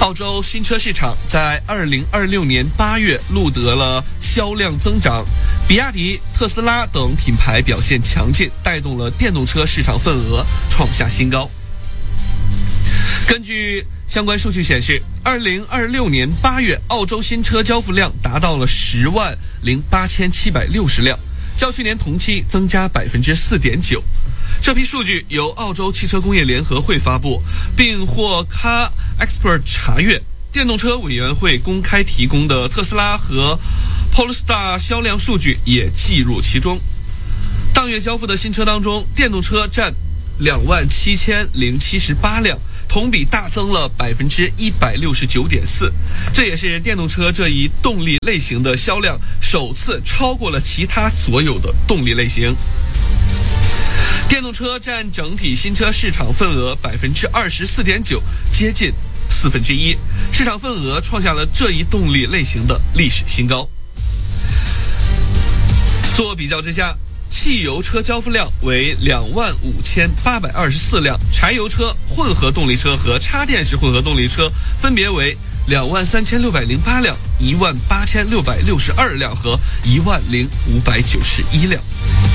澳洲新车市场在2026年8月录得了销量增长，比亚迪、特斯拉等品牌表现强劲，带动了电动车市场份额创下新高。根据相关数据显示，2026年8月，澳洲新车交付量达到了108760辆，较去年同期增加 4.9%。这批数据由澳洲汽车工业联合会发布，并获 Car Expert 查阅。电动车委员会公开提供的特斯拉和 Polestar 销量数据也计入其中。当月交付的新车当中，电动车占27078辆，同比大增了 169.4%， 这也是电动车这一动力类型的销量首次超过了其他所有的动力类型。电动车占整体新车市场份额 24.9%， 接近1/4，市场份额创下了这一动力类型的历史新高。做比较之下，汽油车交付量为25824辆，柴油车、混合动力车和插电式混合动力车分别为23608辆、18662辆和10591辆。